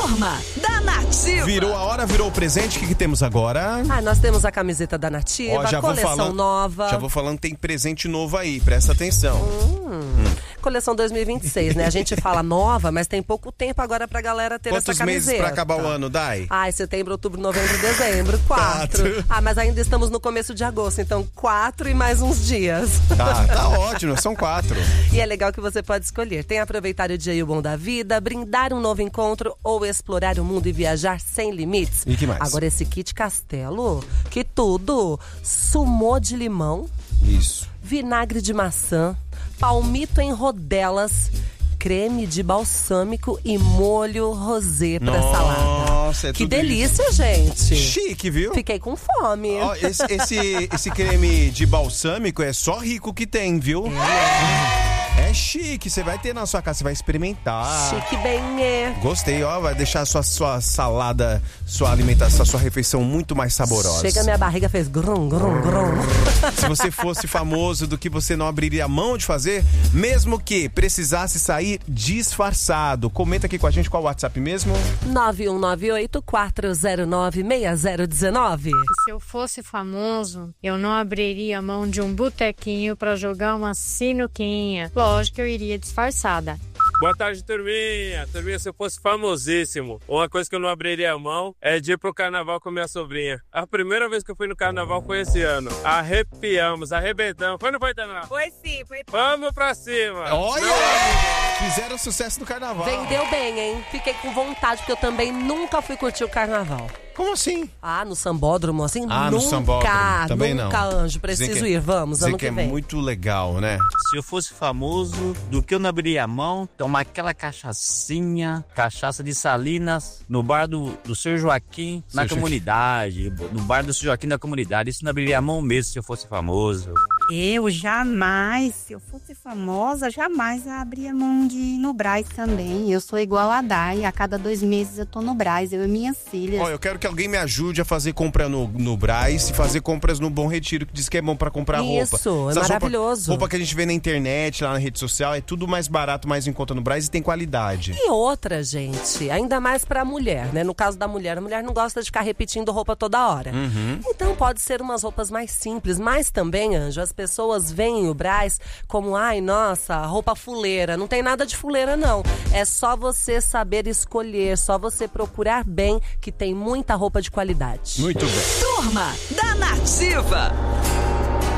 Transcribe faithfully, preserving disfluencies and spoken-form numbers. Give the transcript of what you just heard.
Turma da Nativa. Virou a hora, virou o presente. O que, que temos agora? Ah, nós temos a camiseta da Nativa, Ó, já coleção vou falando, nova. Já vou falando, tem presente novo aí, presta atenção. Hum. Hum. Coleção dois mil e vinte e seis, né? A gente fala nova, mas tem pouco tempo agora pra galera ter Quantos essa camiseta. meses pra acabar o ano, Dai? Ai, setembro, outubro, novembro, dezembro. Quatro. Quatro. Ah, mas ainda estamos no começo de agosto, então quatro e mais uns dias. Tá, tá ótimo, são quatro. E é legal que você pode escolher. Tem aproveitar o dia e o bom da vida, brindar um novo encontro ou explorar o mundo e viajar sem limites. E que mais? Agora esse kit Castelo, que tudo. Sumô de limão. Isso. Vinagre de maçã, palmito em rodelas, creme de balsâmico e molho rosé pra Nossa, salada. é Que tudo delícia, isso. gente. Chique, viu? Fiquei com fome. Ó, esse, esse, esse creme de balsâmico é só rico que tem, viu? É chique, você vai ter na sua casa, você vai experimentar. Chique bem é. Gostei, ó, vai deixar a sua, sua salada, sua alimentação, sua refeição muito mais saborosa. Chega, minha barriga fez grum, grum, grum. Se você fosse famoso, do que você não abriria a mão de fazer, mesmo que precisasse sair disfarçado. Comenta aqui com a gente, qual é o WhatsApp mesmo? nove um nove oito, quatro zero nove, seis zero um nove. Se eu fosse famoso, eu não abriria a mão de um botequinho pra jogar uma sinuquinha. Lógico que eu iria disfarçada. Boa tarde, turminha. Turminha, se eu fosse famosíssimo, uma coisa que eu não abriria a mão é de ir pro carnaval com minha sobrinha. A primeira vez que eu fui no carnaval foi esse ano. Arrepiamos, arrebentamos. Foi ou não foi, Tana? Foi sim, foi. Vamos pra cima. Olha! Fizeram sucesso no carnaval. Vendeu bem, hein? Fiquei com vontade, porque eu também nunca fui curtir o carnaval. Como assim? Ah, no sambódromo, assim? Ah, nunca, no sambódromo. Também nunca, não. Anjo. Preciso Dizem que- ir, vamos, Dizem ano que que é vem. muito legal, né? Se eu fosse famoso, do que eu não abriria a mão, tomar aquela cachaçinha, cachaça de Salinas, no bar do, do Seu Joaquim, na Seu comunidade, no bar do Seu Joaquim na comunidade. Isso não abriria a mão mesmo se eu fosse famoso. Eu jamais, se eu fosse famosa, jamais abria mão de ir no Brás também. Eu sou igual a Dai, a cada dois meses eu tô no Brás, eu e minhas filhas. Ó, eu quero que alguém me ajude a fazer compra no, no Brás e fazer compras no Bom Retiro, que diz que é bom pra comprar roupa. Isso, é Essas maravilhoso. Roupa, roupa que a gente vê na internet, lá na rede social, é tudo mais barato, mais em conta no Brás e tem qualidade. E outra, gente, ainda mais pra mulher, né? No caso da mulher, a mulher não gosta de ficar repetindo roupa toda hora. Uhum. Então pode ser umas roupas mais simples, mas também, Anjo, as pessoas veem o Brás como, ai, nossa, roupa fuleira. Não tem nada de fuleira, não. É só você saber escolher, só você procurar bem, que tem muita roupa de qualidade. Muito bem. Turma da Nativa.